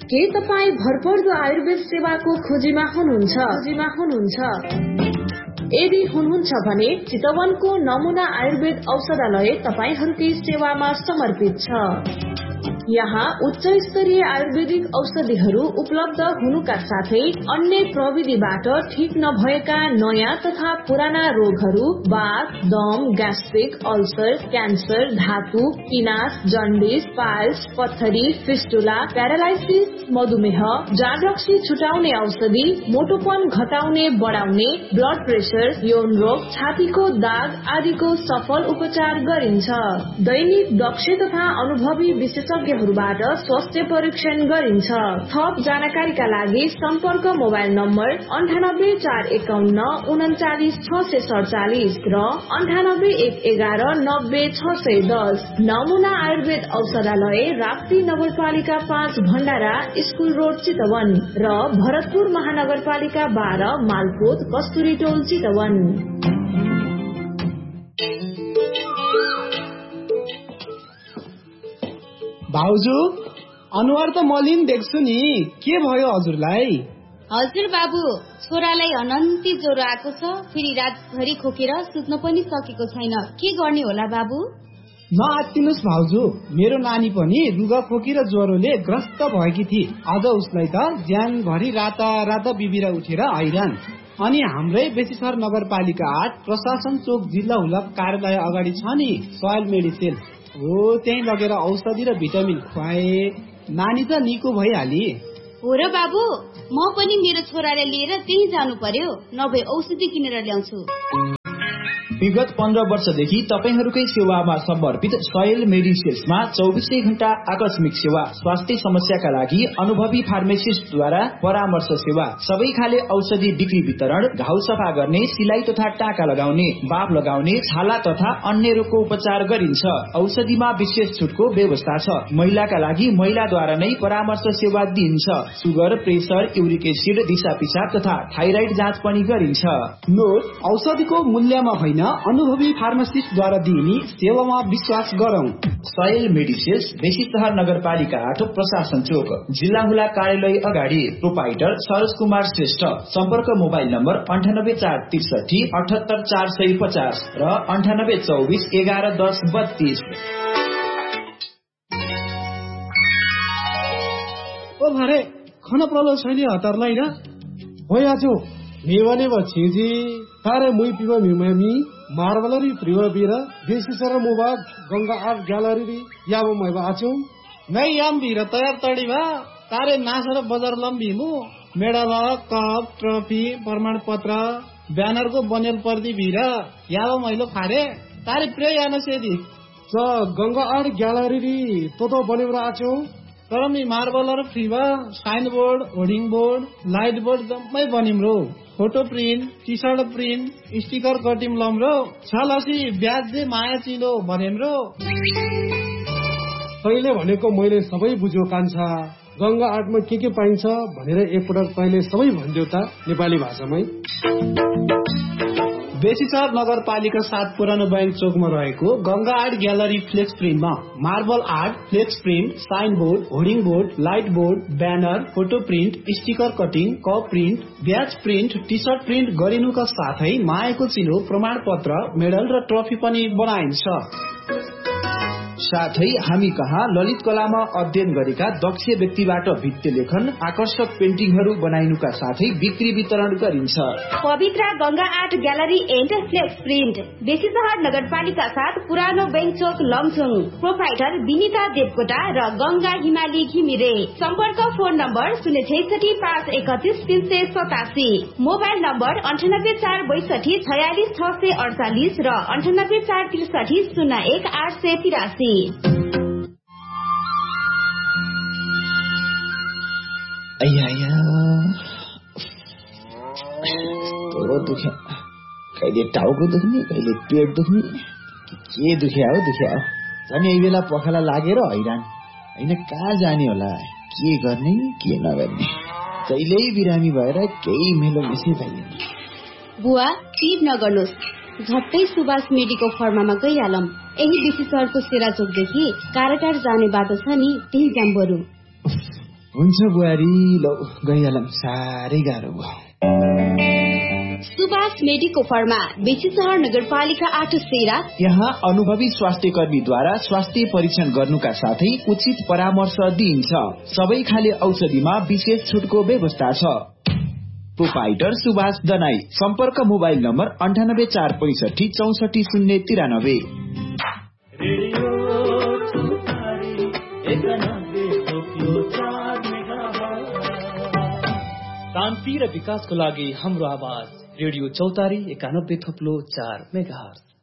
के तपाईँ भरपर्दो आयुर्वेद सेवाको खोजीमा हुनुहुन्छ? यदि हुनुहुन्छ भने चितवनको नमुना आयुर्वेद औषधालय तपाईहरूकै सेवामा समर्पित छ। यहाँ उच्च स्तरीय आयुर्वेदिक औषधिहरू उपलब्ध हुनुका साथै अन्य प्रविधिबाट ठीक नभएका नयाँ तथा पुराना रोगहरू वात, दम, ग्यास्ट्रिक, अल्सर, क्यान्सर, धातु, पिनास, जन्डिस, पाइल्स, पत्थरी, फिस्टुला, प्यारालाइसिस, मधुमेह, जाँड रक्सी छुटाउने औषधि, मोटोपन घटाउने बढाउने, ब्लड प्रेसर, यौन रोग, छातीको दाग आदिको सफल उपचार गरिन्छ। दैनिक दक्ष तथा अनुभवी विशेषज्ञहरूबाट स्वास्थ्य परीक्षण गरिन्छ। थप जानकारीका लागि सम्पर्क मोबाइल नम्बर 9845199647 र 9811900610। नमुना आयुर्वेद औषधालय राप्ती नगरपालिका 5 भण्डारा स्कुल रोड चितवन र भरतपुर महानगरपालिका 12 मालपोत कस्तुरी टोल चितवन। भाउजू, अनुहार त मलिन देख्छु नि, के भयो हजुरलाई? हजुर बाबु, छोरालाई अनन्ती ज्वरो आएको छ, फेरि रातभरि खोकेर सुत्न पनि सकेको छैन। के गर्ने होला बाबु? नआत्तिनुस् भाउजू, मेरो नानी पनि रुगा खोकी र ज्वरोले ग्रस्त भएकी थिए। अझ उसलाई त ज्यानभरि रात बिबिर उठेर हैरान। अनि हाम्रै बेसीसर नगरपालिका 8 प्रशासन चोक जिल्ला हुलक कार्यालय अगाडि छ नि सोयल मेडिसिन, हो त्यही लगेर औषधि र भिटामिन खुवाए, नानी त निको भइहाली। हो र बाबु, म पनि मेरो छोरालाई लिएर त्यही जानु पर्यो, नभए औषधि किनेर ल्याउँछु। विगत 15 वर्षदेखि तपाईहरूकै सेवामा समर्पित सोयल मेडिसिन्समा 24 घण्टा आकस्मिक सेवा, स्वास्थ्य समस्याका लागि अनुभवी फार्मासिस्टद्वारा परामर्श सेवा, सबै खाले औषधि बिक्री वितरण, घाउ सफा गर्ने, सिलाई तथा टाका लगाउने, बाफ लगाउने, छाला तथा अन्य रोगको उपचार गरिन्छ। औषधिमा विशेष छुटको व्यवस्था छ। महिलाका लागि महिलाद्वारा नै परामर्श सेवा दिइन्छ। सुगर, प्रेसर, युरिक एसिड, दिशा पिसाब तथा थाइराइड जाँच पनि गरिन्छ। नोट, औषधिको मूल्यमा होइन, अनुभवी फार्मासिस्टद्वारा दिइने सेवामा विश्वास गरौं। सोयल मेडिसिन्स, बेसी सहर नगरपालिका 8 प्रशासन चोक जिल्ला हुला कार्यालय अगाडि। प्रोपाइटर सरोज कुमार श्रेष्ठ। सम्पर्क मोबाइल नम्बर 98463 78450 र 9824 111032। ओ भारे खन प्रलो छैन हतारलाई र हो आजो मेवने छिजी तारे मुई पिव मिमामी मार्बलरी प्रिव बिर बेसीसर मुबाग गंगा आर्ट ग्यालरी याबो मैबा आचो नै याम बिर तयार तडी भा तारे नासर बजार लम्बी मु मेडल, कप, ट्रफी, प्रमाण पत्र, ब्यानर को बनेल पर्दी बिर याबो मैलो फारे तारे प्रे याना सेदी स गंगा आर्ट ग्यालरी तो बनेर आचो। तर me मार्बलर फ्रीवा sign board, hoarding board, light board जम्मै बनिम्रो। Photo print, T short print, sticker cutting लम्रो छलसी ब्याज दे माया चिलो भनेम्रो। तैले भनेको मैले सबै बुझ्यो कान्छा। गंगा आर्टमा के पाइन्छ भनेर एकपटक तैले सबै भन्दियो त नेपाली भाषामै। बेसीसर नगरपालिका 7 पुरानो बैंक चोकमा रहेको Ganga art gallery flex प्रिन्टमा marble art, flex print, sign board, hoarding board, light board, banner, photo print, sticker cutting, cup print, ब्याज प्रिन्ट, टी सर्ट प्रिन्ट गरिनुका साथै मायाको चिलो, प्रमाण पत्र, मेडल र ट्रफी पनि बनाइन्छ। साथै हामी कहाँ ललित कलामा अध्ययन गरेका दक्ष व्यक्तिबाट भित्ति लेखन, आकर्षक पेन्टिङहरू बनाइनुका साथै बिक्री वितरण गरिन्छ। पवित्र Ganga art gallery and flex print, Besisahar नगरपालिका 7 पुरानो बैंक चोक लमजुङ। प्रोपाइटर विनिता देवकोटा र गंगा हिमाली घिमिरे। सम्पर्क फोन नम्बर 0665313687, मोबाइल नम्बर 9846264648 र 9846301883। दुख्या, कहिले टाउको दुख्ने, कहिले पेट दुख्ने, के दुख्या हो झन् यही बेला पखाला लागेर हैरान होइन, कहाँ जाने होला, के गर्ने के नगर्ने, कहिल्यै बिरामी भएर केही मेलो मिसी पाइँदैन। बुवा पिर नगर्नुहोस्, झट्टै सुभाष मेडिको फर्मामा गइहालौं। यही बेसी सहरको सेरा चोकदेखि काराटार जाने बाटो छ नि, त्यही जाम बरु। हुन्छ बुहारी, लौ गइहालौँ, साह्रै गाह्रो भयो। सुभाष मेडिको फर्मा, बेसी सहर नगरपालिका 8 सेरा। यहाँ अनुभवी स्वास्थ्य कर्मीद्वारा स्वास्थ्य परीक्षण गर्नुका साथै उचित परामर्श दिइन्छ। सबै खाले औषधिमा विशेष छुटको व्यवस्था छ। प्रोपाइटर सुभाष दनाई। सम्पर्क मोबाइल नम्बर 9846564093। शान्ति र विकासको लागि हाम्रो आवाज रेडियो चौतारी 91.4 मेगाहर्ज।